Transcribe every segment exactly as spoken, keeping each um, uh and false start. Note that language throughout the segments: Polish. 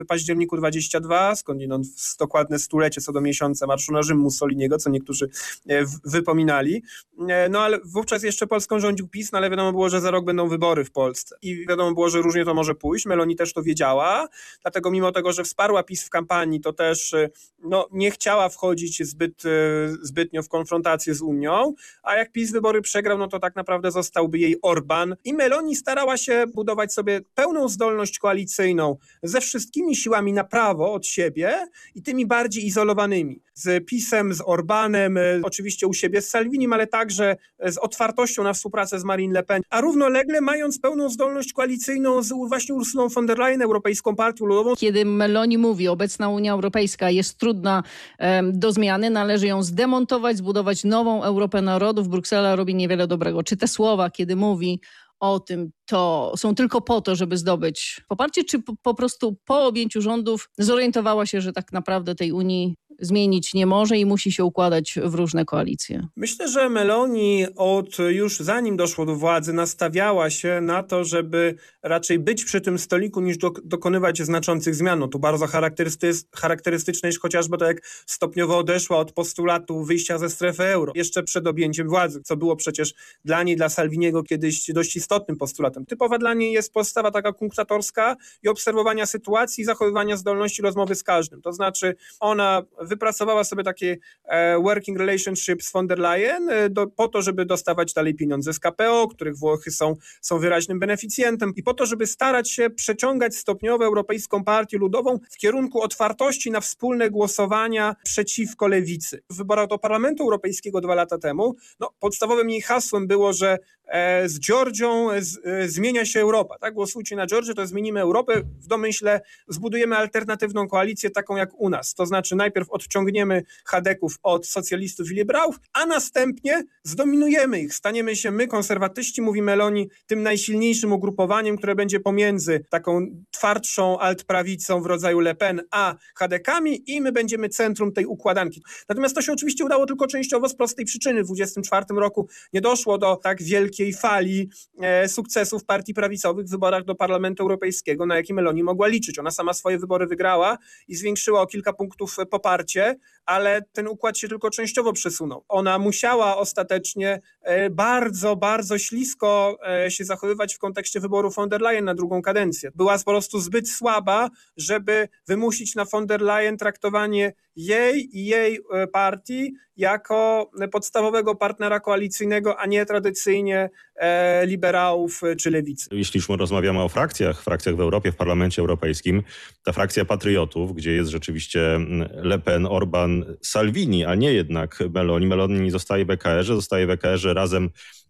w październiku dwudziestego drugiego, skądinąd dokładne stulecie co do miesiąca marszu na Rzym Mussoliniego, co niektórzy wypominali. No ale wówczas jeszcze Polską rządził PiS, no ale wiadomo było, że za rok będą wybory w Polsce. I wiadomo było, że różnie to może pójść. Meloni też to wiedziała, dlatego mimo tego, że wsparła PiS w kampanii, to też no, nie chciała wchodzić zbyt, zbytnio w konfrontację z Unią, a jak PiS wybory przegrał, no to tak naprawdę zostałby jej Orban. I Meloni starała się budować sobie pełną zdolność koalicyjną ze wszystkimi siłami na prawo od siebie i tymi bardziej izolowanymi. Z PiS-em, z Orbanem, oczywiście u siebie z Salvinim, ale także z otwartością na współpracę z Marine Le Pen, a równolegle mając pełną zdolność koalicyjną z właśnie Ursulą von der Leyen, Europejską Partią Ludową. Kiedy Meloni mówi, obecna Unia Europejska jest trudna um, do zmiany, należy ją zdemontować, zbudować nową Europę narodów, Bruksela robi niewiele dobrego. Czy te słowa, kiedy mówi o tym, to są tylko po to, żeby zdobyć poparcie, czy po, po prostu po objęciu rządów zorientowała się, że tak naprawdę tej Unii zmienić nie może i musi się układać w różne koalicje? Myślę, że Meloni od już zanim doszło do władzy nastawiała się na to, żeby raczej być przy tym stoliku niż do, dokonywać znaczących zmian. No, to bardzo charakterystycz, charakterystyczne jest chociażby to, jak stopniowo odeszła od postulatu wyjścia ze strefy euro, jeszcze przed objęciem władzy, co było przecież dla niej, dla Salviniego kiedyś dość istotnym postulatem. Typowa dla niej jest postawa taka kunktatorska i obserwowania sytuacji i zachowywania zdolności rozmowy z każdym. To znaczy ona wypracowała sobie takie e, working relationship z von der Leyen e, do, po to, żeby dostawać dalej pieniądze z K P O, których Włochy są, są wyraźnym beneficjentem i po to, żeby starać się przeciągać stopniowo Europejską Partię Ludową w kierunku otwartości na wspólne głosowania przeciwko lewicy. W wyborach do Parlamentu Europejskiego dwa lata temu no, podstawowym jej hasłem było, że e, z Georgią z, e, zmienia się Europa. Tak? Głosujcie na Georgię, to zmienimy Europę. W domyśle zbudujemy alternatywną koalicję taką jak u nas. To znaczy najpierw odciągniemy chadeków od socjalistów i liberałów, a następnie zdominujemy ich. Staniemy się my, konserwatyści, mówi Meloni, tym najsilniejszym ugrupowaniem, które będzie pomiędzy taką twardszą altprawicą w rodzaju Le Pen a chadekami i my będziemy centrum tej układanki. Natomiast to się oczywiście udało tylko częściowo z prostej przyczyny. W dwudziestym czwartym roku nie doszło do tak wielkiej fali e, sukcesów partii prawicowych w wyborach do Parlamentu Europejskiego, na jaki Meloni mogła liczyć. Ona sama swoje wybory wygrała i zwiększyła o kilka punktów poparcie, ale ten układ się tylko częściowo przesunął. Ona musiała ostatecznie e, bardzo, bardzo ślisko e, się zachowywać w kontekście wyboru von der Leyen na drugą kadencję. Była po prostu zbyt słaba, żeby wymusić na von der Leyen traktowanie jej i jej e, partii jako podstawowego partnera koalicyjnego, a nie tradycyjnie e, liberałów czy lewicy. Jeśli już rozmawiamy o frakcjach, frakcjach w Europie, w Parlamencie Europejskim, ta frakcja patriotów, gdzie jest rzeczywiście Le Pen, Orban, Salvini, a nie jednak Meloni. Meloni zostaje w E K R-ze, zostaje w E K R-ze razem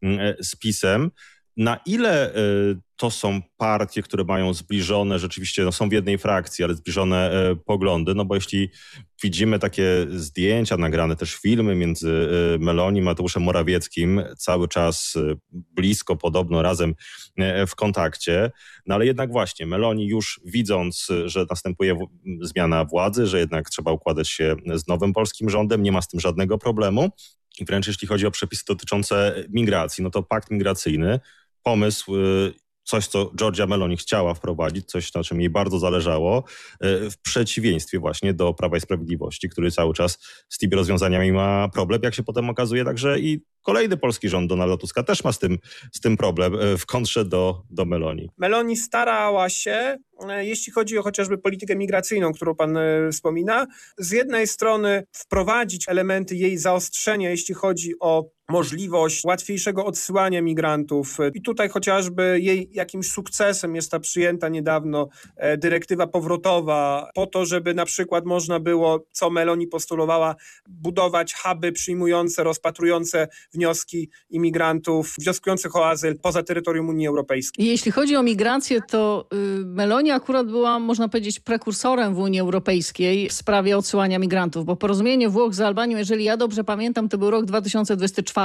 z PiS-em. Na ile to są partie, które mają zbliżone, rzeczywiście no są w jednej frakcji, ale zbliżone e, poglądy, no bo jeśli widzimy takie zdjęcia, nagrane też filmy między e, Meloni i Mateuszem Morawieckim, cały czas e, blisko, podobno razem e, w kontakcie, no ale jednak właśnie Meloni już widząc, że następuje w, zmiana władzy, że jednak trzeba układać się z nowym polskim rządem, nie ma z tym żadnego problemu i wręcz jeśli chodzi o przepisy dotyczące migracji, no to pakt migracyjny, pomysł, coś, co Giorgia Meloni chciała wprowadzić, coś, na czym jej bardzo zależało, w przeciwieństwie właśnie do Prawa i Sprawiedliwości, który cały czas z tymi rozwiązaniami ma problem, jak się potem okazuje, także i kolejny polski rząd Donalda Tuska też ma z tym, z tym problem w kontrze do, do Meloni. Meloni starała się, jeśli chodzi o chociażby politykę migracyjną, którą pan wspomina, z jednej strony wprowadzić elementy jej zaostrzenia, jeśli chodzi o możliwość łatwiejszego odsyłania migrantów. I tutaj chociażby jej jakimś sukcesem jest ta przyjęta niedawno dyrektywa powrotowa po to, żeby na przykład można było, co Meloni postulowała, budować huby przyjmujące, rozpatrujące wnioski imigrantów wnioskujących o azyl poza terytorium Unii Europejskiej. Jeśli chodzi o migrację, to y, Meloni akurat była, można powiedzieć, prekursorem w Unii Europejskiej w sprawie odsyłania migrantów, bo porozumienie Włoch z Albanią, jeżeli ja dobrze pamiętam, to był rok dwa tysiące dwudziesty czwarty,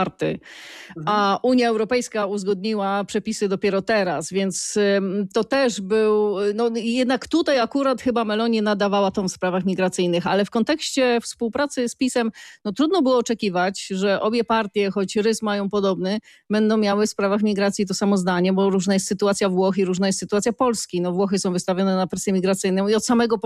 a Unia Europejska uzgodniła przepisy dopiero teraz, więc y, to też był, no jednak tutaj akurat chyba Meloni nadawała tą w sprawach migracyjnych, ale w kontekście współpracy z PiS-em, no trudno było oczekiwać, że obie partie choć rys mają podobny, będą miały w sprawach migracji to samo zdanie, bo różna jest sytuacja Włoch i różna jest sytuacja Polski. No Włochy są wystawione na presję migracyjną i od samego